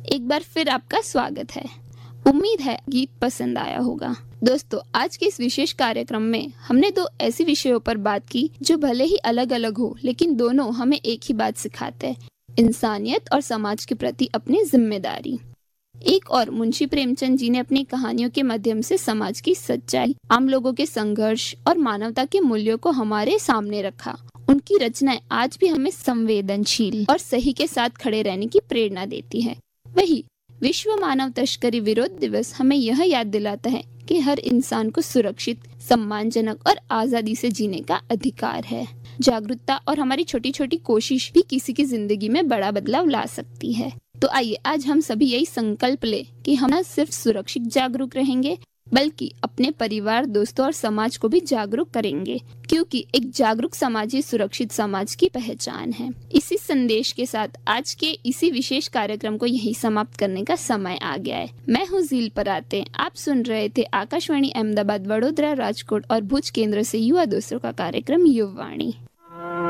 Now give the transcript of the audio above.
एक बार फिर आपका स्वागत है। उम्मीद है गीत पसंद आया होगा। दोस्तों, आज के इस विशेष कार्यक्रम में हमने दो ऐसे विषयों पर बात की जो भले ही अलग अलग हो, लेकिन दोनों हमें एक ही बात सिखाते हैं, इंसानियत और समाज के प्रति अपनी जिम्मेदारी। एक और मुंशी प्रेमचंद जी ने अपनी कहानियों के माध्यम से समाज की सच्चाई, आम लोगों के संघर्ष और मानवता के मूल्यों को हमारे सामने रखा। उनकी रचनाएं आज भी हमें संवेदनशील और सही के साथ खड़े रहने की प्रेरणा देती है। वही विश्व मानव तस्करी विरोध दिवस हमें यह याद दिलाता है कि हर इंसान को सुरक्षित, सम्मानजनक और आजादी से जीने का अधिकार है। जागरूकता और हमारी छोटी छोटी कोशिश भी किसी की जिंदगी में बड़ा बदलाव ला सकती है। तो आइए आज हम सभी यही संकल्प ले कि हम न सिर्फ सुरक्षित जागरूक रहेंगे, बल्कि अपने परिवार, दोस्तों और समाज को भी जागरूक करेंगे, क्योंकि एक जागरूक समाज ही सुरक्षित समाज की पहचान है। इसी संदेश के साथ आज के इसी विशेष कार्यक्रम को यहीं समाप्त करने का समय आ गया है। मैं हूँ झील पराते। आप सुन रहे थे आकाशवाणी अहमदाबाद, वडोदरा, राजकोट और भुज केंद्र से युवा दोस्तों का कार्यक्रम युवावाणी।